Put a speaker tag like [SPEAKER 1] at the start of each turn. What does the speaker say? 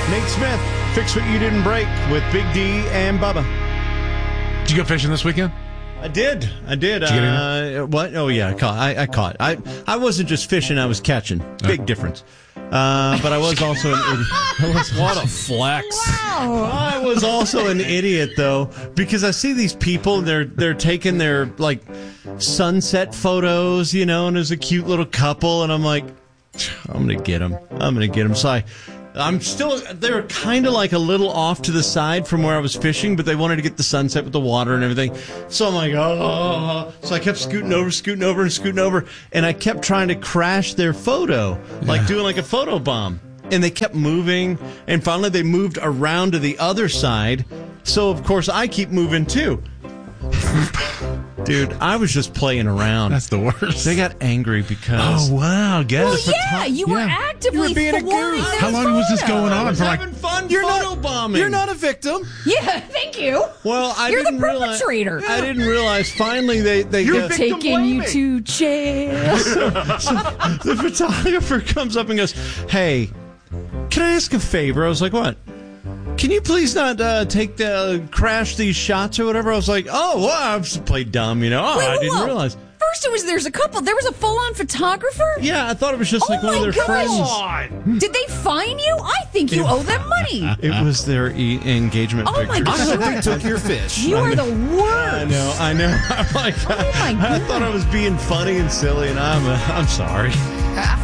[SPEAKER 1] Nate Smith, Fix What You Didn't Break with Big D and Bubba.
[SPEAKER 2] Did you go fishing this weekend?
[SPEAKER 1] I did.
[SPEAKER 2] Did you get anything?
[SPEAKER 1] What? Oh, yeah, I caught. I wasn't just fishing, I was catching. Big difference. But I was also an idiot.
[SPEAKER 2] What a flex.
[SPEAKER 3] Wow.
[SPEAKER 1] I was also an idiot, though, because I see these people, they're taking their, like, sunset photos, you know, and there's a cute little couple, and I'm like, I'm going to get them. So they're kind of like a little off to the side from where I was fishing, but they wanted to get the sunset with the water and everything. So I'm like, oh. So I kept scooting over, and I kept trying to crash their photo, like doing like a photo bomb. And they kept moving, and finally they moved around to the other side. So, of course, I keep moving too. Dude, I was just playing around.
[SPEAKER 2] That's the worst.
[SPEAKER 1] They got angry because...
[SPEAKER 2] Oh, wow. Guess.
[SPEAKER 3] Well, yeah, you were actively
[SPEAKER 1] You were being a
[SPEAKER 3] thwarting
[SPEAKER 1] goof.
[SPEAKER 3] their
[SPEAKER 2] How long was this going
[SPEAKER 1] I
[SPEAKER 2] on?
[SPEAKER 1] was
[SPEAKER 2] For like
[SPEAKER 1] having fun photo bombing.
[SPEAKER 4] You're not a victim.
[SPEAKER 3] Yeah, thank you.
[SPEAKER 1] Well,
[SPEAKER 3] You're the
[SPEAKER 1] didn't realize.
[SPEAKER 3] perpetrator.
[SPEAKER 1] I didn't realize. Finally, they
[SPEAKER 4] You're
[SPEAKER 1] go,
[SPEAKER 3] Taking you to jail.
[SPEAKER 1] the photographer comes up and goes, "Hey, can I ask a favor?" I was like, "What? Can you please not crash these shots or whatever?" I was like, "Oh, well, I just played dumb, you know. Oh, I didn't realize."
[SPEAKER 3] First, there's a couple. There was a full-on photographer.
[SPEAKER 1] Yeah, I thought it was just like one of their
[SPEAKER 3] gosh.
[SPEAKER 1] friends.
[SPEAKER 3] Did they fine you? I think you owe them money.
[SPEAKER 1] It was their engagement
[SPEAKER 3] Oh, my
[SPEAKER 1] picture.
[SPEAKER 3] gosh.
[SPEAKER 4] I hope they took your fish.
[SPEAKER 3] You are the worst.
[SPEAKER 1] I know. I'm like,
[SPEAKER 3] Oh, my
[SPEAKER 1] I thought I was being funny and silly, and I'm sorry.